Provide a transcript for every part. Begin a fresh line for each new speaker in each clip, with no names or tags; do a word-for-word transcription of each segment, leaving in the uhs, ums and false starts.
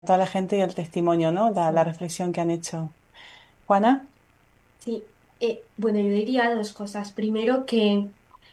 toda la gente y el testimonio, ¿no? La, la
Sí,
reflexión que han hecho. Juana.
sí. Eh, bueno, yo diría dos cosas. Primero, que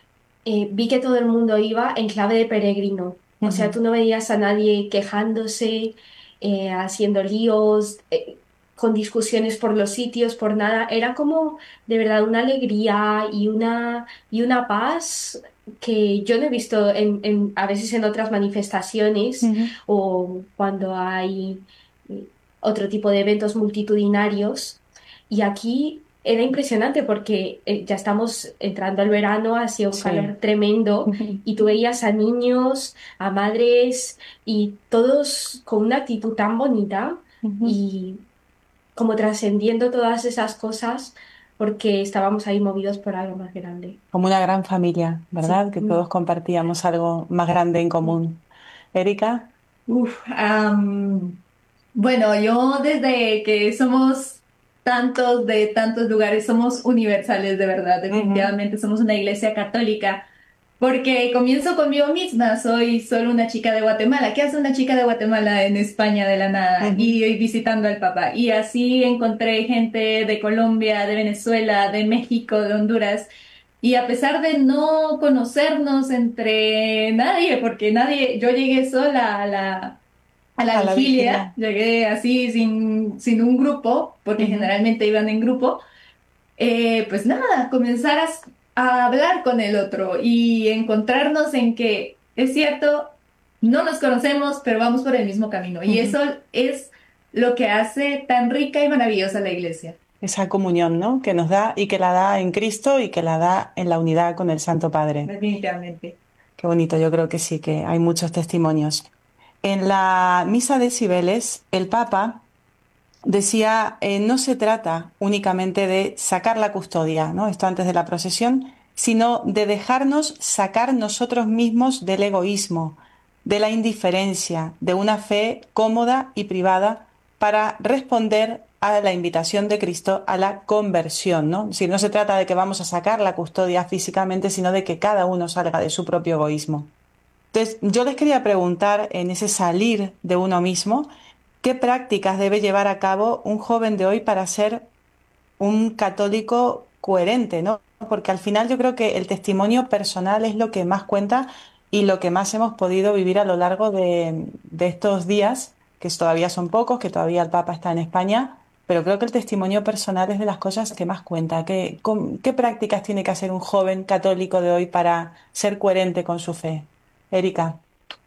eh, vi que todo el mundo iba en clave de peregrino. O sea,
Ujú,
tú no veías a nadie quejándose, eh, haciendo líos, eh, con discusiones por los sitios, por nada. Era como de verdad una alegría y una, y una paz que yo no he visto en, en- a veces en otras manifestaciones
ujú.
o cuando hay eh, otro tipo de eventos multitudinarios. Y aquí era impresionante porque eh, ya estamos entrando al verano, hacía un
Sí.
calor tremendo y tú veías a niños, a madres y todos con una actitud tan bonita
Ujú.
y como trascendiendo todas esas cosas porque estábamos ahí movidos por algo más grande.
Como una gran familia,
Sí.
¿verdad? Que
Mm.
todos compartíamos algo más grande en común. Erika.
Uf, am, bueno, yo desde que somos tantos de tantos lugares, somos universales de verdad,
Ujú,
definitivamente somos una iglesia católica, porque comienzo conmigo misma, soy solo una chica de Guatemala. ¿Qué hace una chica de Guatemala en España de la nada?
ujú.
Y, y visitando al Papa. Y así encontré gente de Colombia, de Venezuela, de México, de Honduras. Y a pesar de no conocernos entre nadie, porque nadie, yo llegué sola a la, a la
A la
vigilia,
vigilia.
llegué así sin, sin un grupo, porque
Ujú,
generalmente iban en grupo, eh, pues nada, comenzar a, s- a hablar con el otro y encontrarnos en que es cierto, no nos conocemos, pero vamos por el mismo camino. Y
ujú.
eso es lo que hace tan rica y maravillosa la iglesia,
Esa comunión, ¿no? Que nos da y que la da en Cristo y que la da en la unidad con el Santo Padre.
definitivamente.
Qué bonito, yo creo que sí, que hay muchos testimonios. En la misa de Cibeles, el Papa decía, eh, no se trata únicamente de sacar la custodia, ¿no? Esto antes de la procesión, sino de dejarnos sacar nosotros mismos del egoísmo, de la indiferencia, de una fe cómoda y privada para responder a la invitación de Cristo a la conversión, ¿no? Si no se trata de que vamos a sacar la custodia físicamente, sino de que cada uno salga de su propio egoísmo. Entonces, yo les quería preguntar en ese salir de uno mismo, ¿qué prácticas debe llevar a cabo un joven de hoy para ser un católico coherente, ¿no? Porque al final yo creo que el testimonio personal es lo que más cuenta y lo que más hemos podido vivir a lo largo de, de estos días, que todavía son pocos, que todavía el Papa está en España, pero creo que el testimonio personal es de las cosas que más cuenta. ¿Qué, con- qué prácticas tiene que hacer un joven católico de hoy para ser coherente con su fe? Erika.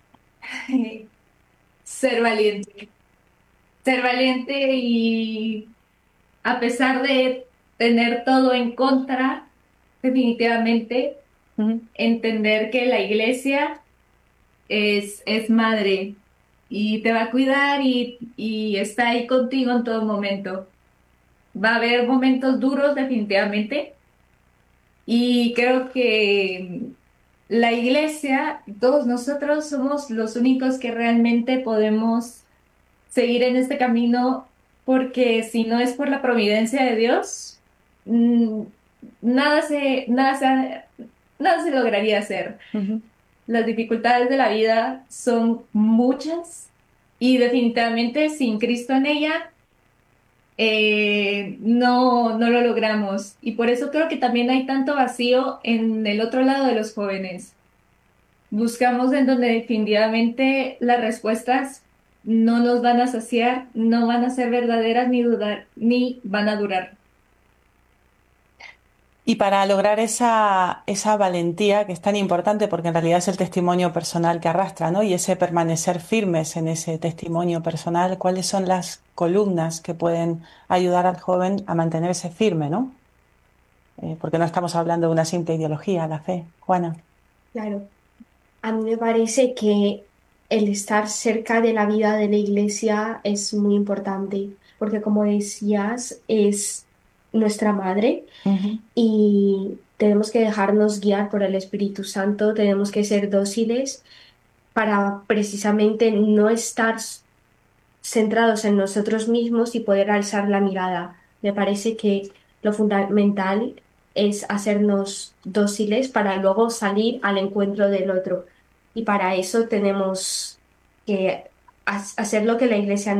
Ser valiente. Ser valiente y a pesar de tener todo en contra, definitivamente
Ujú.
entender que la iglesia es, es madre y te va a cuidar y, y está ahí contigo en todo momento. Va a haber momentos duros definitivamente y creo que la iglesia, todos nosotros somos los únicos que realmente podemos seguir en este camino porque si no es por la providencia de Dios, mm, nada se, nada se, nada se lograría hacer.
Ujú.
Las dificultades de la vida son muchas y definitivamente sin Cristo en ella eh, no, no lo logramos. Y por eso creo que también hay tanto vacío en el otro lado de los jóvenes. Buscamos en donde definitivamente las respuestas no nos van a saciar, no van a ser verdaderas ni dudar, ni van a durar.
Y para lograr esa, esa valentía que es tan importante, porque en realidad es el testimonio personal que arrastra, ¿no? Y ese permanecer firmes en ese testimonio personal, ¿cuáles son las columnas que pueden ayudar al joven a mantenerse firme, ¿no? Eh, porque no estamos hablando de una simple ideología, la fe. Juana.
Claro. A mí me parece que el estar cerca de la vida de la iglesia es muy importante, porque como decías, es nuestra madre
Ujú.
y tenemos que dejarnos guiar por el Espíritu Santo, tenemos que ser dóciles para precisamente no estar s- centrados en nosotros mismos y poder alzar la mirada. Me parece que lo fundamental es hacernos dóciles para luego salir al encuentro del otro. Y para eso tenemos que hacer lo que la iglesia